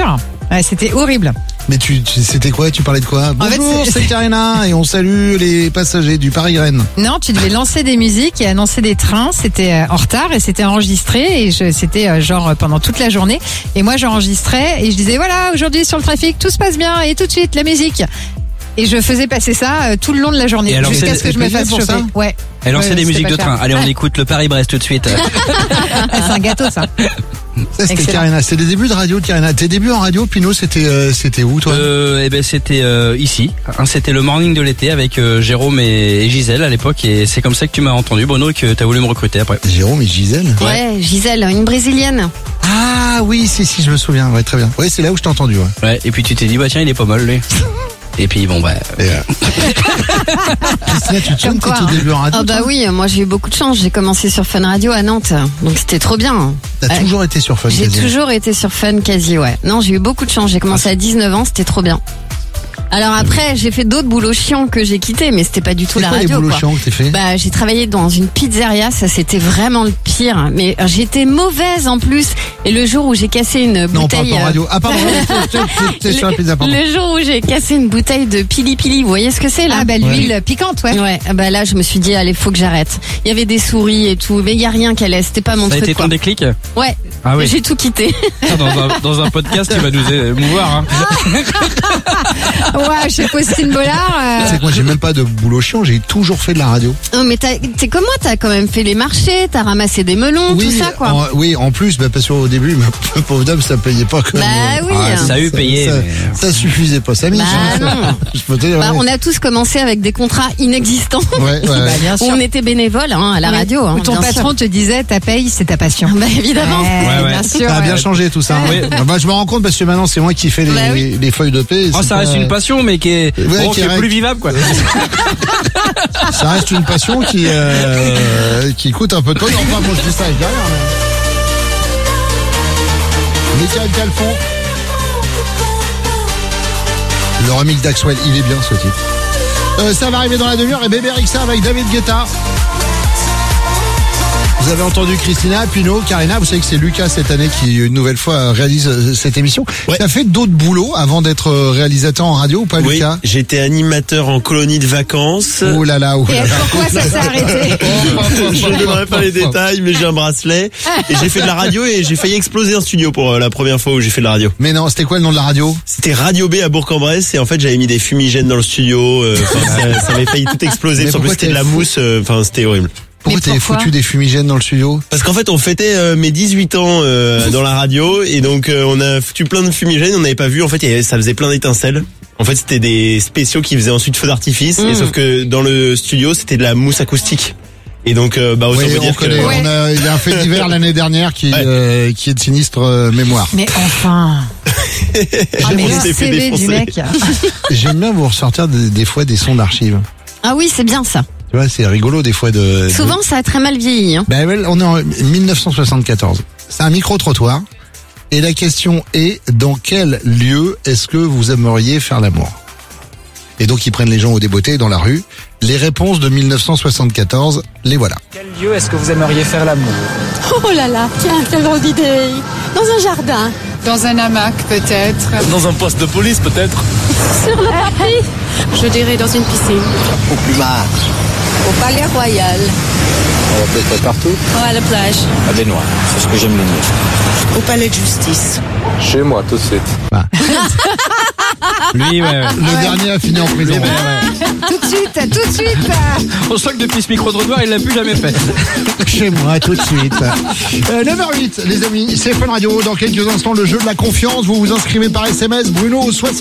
sûr. Ouais, c'était horrible. Mais c'était quoi? Tu parlais de quoi? Bonjour, En fait, c'est Karina et on salue les passagers du Paris-Rennes. Non, tu devais lancer des musiques et annoncer des trains. C'était en retard et c'était enregistré et c'était genre pendant toute la journée. Et moi, j'enregistrais et je disais voilà, aujourd'hui sur le trafic, tout se passe bien et tout de suite la musique. Et je faisais passer ça tout le long de la journée jusqu'à ce que je me fasse choper. Ouais. Elle lançait des musiques de pas train. cher. Allez, on écoute le Paris-Brest tout de suite. C'est un gâteau ça. Ça, c'était Excellent. Karina. C'est les débuts de radio de Karina. Tes débuts en radio, Pinot, c'était où, toi? C'était ici. C'était le morning de l'été avec Jérôme et Gisèle à l'époque. Et c'est comme ça que tu m'as entendu, Bruno, et que t'as voulu me recruter après. Jérôme et Gisèle? Ouais, Gisèle, une brésilienne. Ah oui, si, je me souviens. Ouais, très bien. Ouais, c'est là où je t'ai entendu. Ouais. Ouais. Et puis tu t'es dit, bah tiens, il est pas mal, lui. Et puis bon, bah. Et, Christina, tu te souviens de quoi, tes tout débuts en radio? Ah bah toi oui, moi j'ai eu beaucoup de chance. J'ai commencé sur Fun Radio à Nantes, donc c'était trop bien. T'as toujours été sur Fun, J'ai quasi. toujours été sur Fun quasi, ouais. Non, j'ai eu beaucoup de chance. J'ai commencé à 19 ans, c'était trop bien. Alors après, j'ai fait d'autres boulots chiants que j'ai quittés, mais c'était pas du tout C'est la quoi les radio, boulots quoi. chiants que t'as fait? Bah, j'ai travaillé dans une pizzeria, ça c'était vraiment le pire. Mais j'étais mauvaise en plus. Et le jour où j'ai cassé une Non, on parle bouteille, pas en radio. Ah, pardon, t'es sur la pizza, pardon. le jour où j'ai cassé une bouteille de pili pili, vous voyez ce que c'est là? Ah bah l'huile piquante, ouais. Ouais, bah là je me suis dit allez, faut que j'arrête. Il y avait des souris et tout, mais il y a rien qu'elle est, c'était pas mon Ça a truc, été quoi. ton déclic? Ouais. Ah oui. J'ai tout quitté. Dans un podcast, il va nous émouvoir. Hein. Ouais, chez Faustine Bollard. C'est que moi, j'ai même pas de boulot chiant, j'ai toujours fait de la radio. Non mais t'es comme moi, t'as quand même fait les marchés, t'as ramassé des melons, tout ça quoi. Oui, en plus, bah, parce qu'au début, ma pauvre dame, ça payait pas comme. Bah oui. Ça a eu payé. Ça suffisait pas, ça Bah non. Je peux te dire. Bah, ouais. on a tous commencé avec des contrats inexistants. Ouais. Bah, bien Où sûr. on était bénévole à la radio. Où ton bien sûr. patron te disait ta paye, c'est ta passion. Bah évidemment. Ouais. Bien sûr. Ça a bien changé tout ça. Oui. Bah, je me rends compte parce que maintenant c'est moi qui fais Bah oui. les feuilles de paie. Oh, c'est ça pas- reste une passion, mais qui est, Ouais, qui qui est reste- plus vivable, quoi. Ça reste une passion qui coûte un peu de temps. Enfin bon, je dis ça derrière. Mais... Michael Calfon. Le remix d'Axwell, il est bien ce titre. Ça va arriver dans la demi-heure et Bébé Rexha avec David Guetta. Vous avez entendu Christina, Pinot, Karina, vous savez que c'est Lucas cette année qui une nouvelle fois réalise cette émission. Ouais. Tu as fait d'autres boulots avant d'être réalisateur en radio ou pas, Oui, Lucas? j'étais animateur en colonie de vacances. Oh là là, oh Et là là. pourquoi ça s'est arrêté? Je ne donnerai pas les détails, mais j'ai un bracelet. Et j'ai fait de la radio et j'ai failli exploser un studio pour la première fois où j'ai fait de la radio. Mais non, c'était quoi le nom de la radio? C'était Radio B à Bourg-en-Bresse et en fait j'avais mis des fumigènes dans le studio. Ça avait failli tout exploser. Mais En plus pourquoi c'était de t'es la fou mousse. Enfin c'était horrible. Pourquoi t'avais pourquoi foutu des fumigènes dans le studio? Parce qu'en fait on fêtait mes 18 ans dans la radio et donc on a foutu plein de fumigènes. On n'avait pas vu. En fait ça faisait plein d'étincelles. En fait c'était des spéciaux qui faisaient ensuite feu d'artifice. Et sauf que dans le studio c'était de la mousse acoustique. Et donc autant Oui, vous on dire connaît. que Il y a un fait divers l'année dernière qui est de sinistre mémoire. Mais enfin. Ah mais On le s'est fait CV du défoncer. mec. J'aime bien vous ressortir des fois des sons d'archives. Ah oui, c'est bien ça. Tu vois, c'est rigolo des fois de... Souvent ça a très mal vieilli. Hein. Ben, on est en 1974. C'est un micro-trottoir. Et la question est, dans quel lieu est-ce que vous aimeriez faire l'amour? Et donc, ils prennent les gens au débeauté dans la rue. Les réponses de 1974, les voilà. Quel lieu est-ce que vous aimeriez faire l'amour? Oh là là, tiens, quelle drôle d'idée. Dans un jardin. Dans un hamac, peut-être. Dans un poste de police, peut-être. Sur le tapis. Je dirais dans une piscine. Au plumard. Au Palais Royal. On va peut-être partout. À la plage. À Baignoire, c'est ce que j'aime le mieux. Au Palais de Justice. Chez moi, tout de suite. Lui, ouais. Le dernier a fini en prison. Tout de suite, tout de suite. On sent que depuis ce micro-trottoir, il l'a plus jamais fait. Chez moi, tout de suite. 9h08, les amis, c'est Fun Radio. Dans quelques instants, le jeu de la confiance. Vous vous inscrivez par SMS, Bruno, au 60.